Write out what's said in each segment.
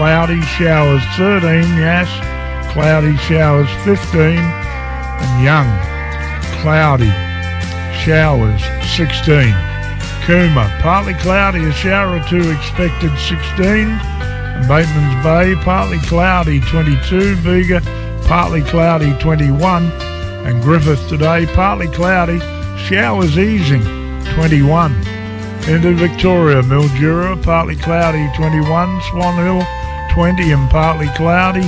cloudy, showers 13, Yass, cloudy, showers 15, and Young, cloudy, showers 16. Cooma, partly cloudy, a shower or two expected 16. And Bateman's Bay, partly cloudy 22. Bega, partly cloudy 21. And Griffith today, partly cloudy, showers easing 21. Into Victoria, Mildura, partly cloudy 21. Swan Hill 20 and partly cloudy.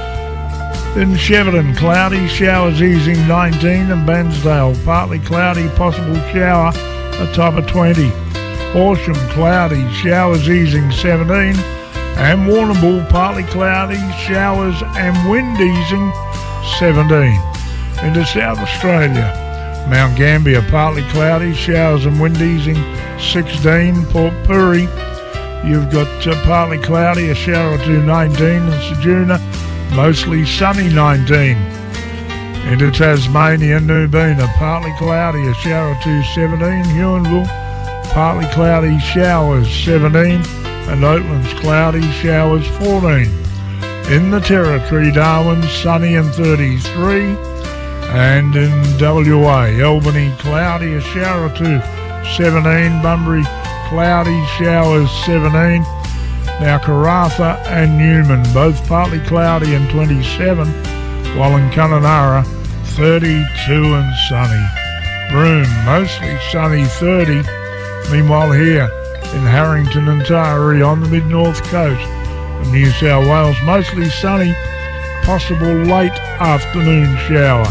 In Shepparton, cloudy, showers easing 19. And Bansdale, partly cloudy, possible shower, a top of 20. Horsham, cloudy, showers easing 17. And Warrnambool, partly cloudy, showers and wind easing 17. Into South Australia, Mount Gambier, partly cloudy, showers and wind easing 16. Port Pirie, you've got partly cloudy, a shower or two 19. And Ceduna, mostly sunny 19. Into Tasmania, Nubina, partly cloudy, a shower or two 17. Huonville, partly cloudy, showers 17. And Oatlands, cloudy, showers 14. In the Territory, Darwin, sunny and 33. And in WA, Albany, cloudy, a shower or two 17. Bunbury, cloudy, showers 17. Now Karratha and Newman, both partly cloudy and 27. While in Kununurra, 32 and sunny. Broome, mostly sunny 30. Meanwhile here in Harrington and Taree on the mid-north coast of New South Wales, mostly sunny, possible late afternoon shower,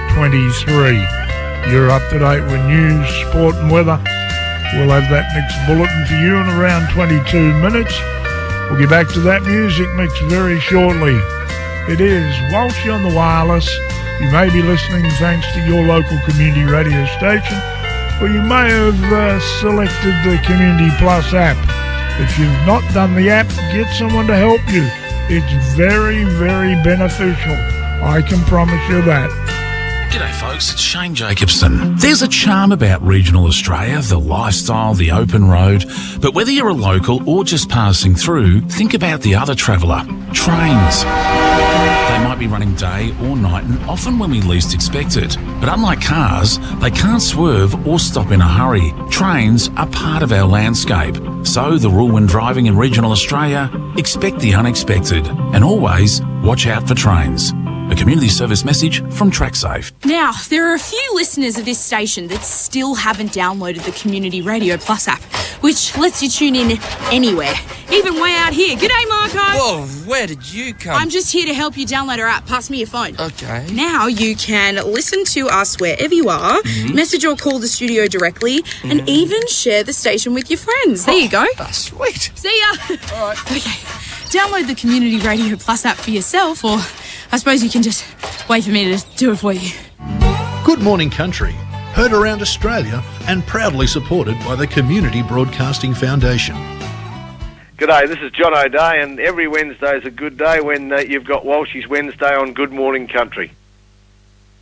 23. You're up to date with news, sport and weather. We'll have that next bulletin for you in around 22 minutes. We'll get back to that music mix very shortly. It is Walshy on the wireless. You may be listening thanks to your local community radio station, or you may have selected the Community Plus app. If you've not done the app, get someone to help you. It's very, very beneficial. I can promise you that. G'day folks, it's Shane Jacobson. There's a charm about regional Australia, the lifestyle, the open road. But whether you're a local or just passing through, think about the other traveller, trains. They might be running day or night and often when we least expect it. But unlike cars, they can't swerve or stop in a hurry. Trains are part of our landscape. So the rule when driving in regional Australia, expect the unexpected and always watch out for trains. A community service message from TrackSafe. Now, there are a few listeners of this station that still haven't downloaded the Community Radio Plus app, which lets you tune in anywhere, even way out here. G'day, Marco. Whoa, where did you come? I'm just here to help you download our app. Pass me your phone. Okay. Now you can listen to us wherever you are, message or call the studio directly, and even share the station with your friends. There you go. Oh, sweet. See ya. All right. Okay, download the Community Radio Plus app for yourself, or I suppose you can just wait for me to do it for you. Good Morning Country, heard around Australia and proudly supported by the Community Broadcasting Foundation. G'day, this is John O'Day, and every Wednesday is a good day when you've got Walshy's Wednesday on Good Morning Country.